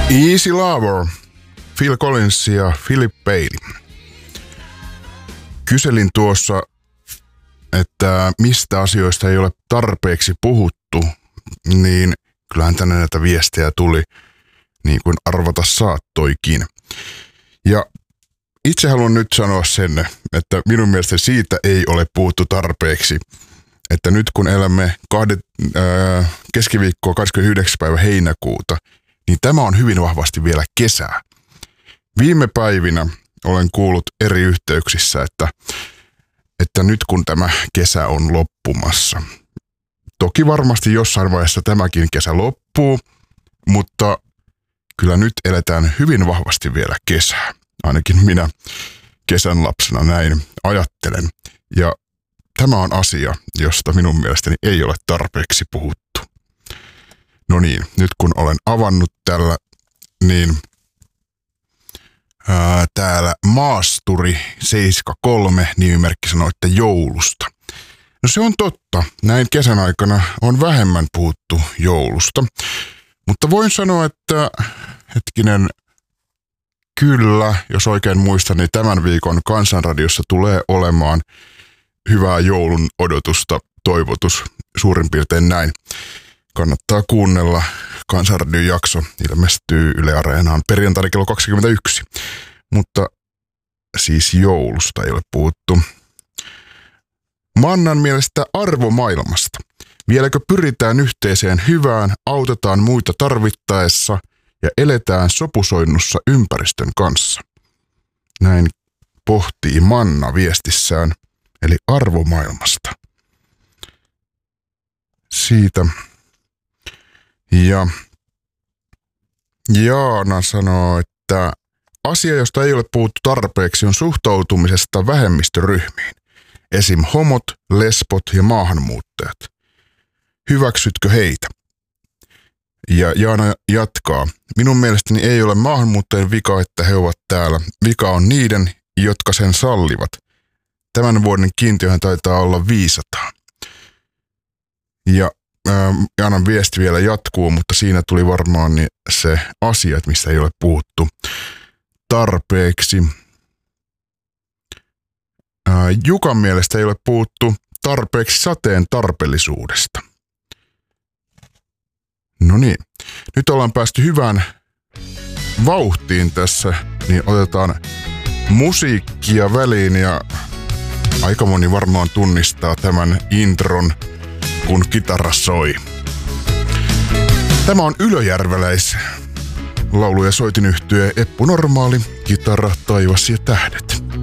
Easy Lover, Phil Collins ja Philip Bailey. Kyselin tuossa, että mistä asioista ei ole tarpeeksi puhuttu, niin kyllähän tänne näitä viestejä tuli, niin kuin arvata saattoikin. Ja itse haluan nyt sanoa sen, että minun mielestä siitä ei ole puhuttu tarpeeksi, että nyt kun elämme keskiviikkoa 29. päivä heinäkuuta, niin tämä on hyvin vahvasti vielä kesää. Viime päivinä olen kuullut eri yhteyksissä, että nyt kun tämä kesä on loppumassa. Toki varmasti jossain vaiheessa tämäkin kesä loppuu, mutta kyllä nyt eletään hyvin vahvasti vielä kesää. Ainakin minä kesän lapsena näin ajattelen. Ja tämä on asia, josta minun mielestäni ei ole tarpeeksi puhuttu. No niin, nyt kun olen avannut tällä, niin täällä Maasturi 73 nimimerkki sanoi, että joulusta. No se on totta, näin kesän aikana on vähemmän puhuttu joulusta. Mutta voin sanoa, että kyllä, jos oikein muistan, niin tämän viikon Kansanradiossa tulee olemaan hyvää joulun odotusta, toivotus, suurin piirtein näin. Kannattaa kuunnella. Kansanradion jakso ilmestyy Yle Areenaan perjantaina kello 21. Mutta siis joulusta ei ole puhuttu. Mannan mielestä arvomaailmasta. Vieläkö pyritään yhteiseen hyvään, autetaan muita tarvittaessa ja eletään sopusoinnussa ympäristön kanssa? Näin pohtii Manna viestissään, eli arvomaailmasta. Siitä. Ja Jaana sanoo, että asia, josta ei ole puhuttu tarpeeksi, on suhtautumisesta vähemmistöryhmiin. Esim. Homot, lesbot ja maahanmuuttajat. Hyväksytkö heitä? Ja Jaana jatkaa. Minun mielestäni ei ole maahanmuuttajien vika, että he ovat täällä. Vika on niiden, jotka sen sallivat. Tämän vuoden kiintiöhän taitaa olla 500. Ja Jaanan viesti vielä jatkuu, mutta siinä tuli varmaan niin se asia, mistä ei ole puhuttu tarpeeksi. Jukan mielestä ei ole puhuttu tarpeeksi sateen tarpeellisuudesta. No niin, nyt ollaan päästy hyvään vauhtiin tässä, niin otetaan musiikkia väliin ja aika moni varmaan tunnistaa tämän intron, kun kitara soi. Tämä on ylöjärveläis laulu- ja soitinyhtye Eppu Normaali, kitara, taivas ja tähdet.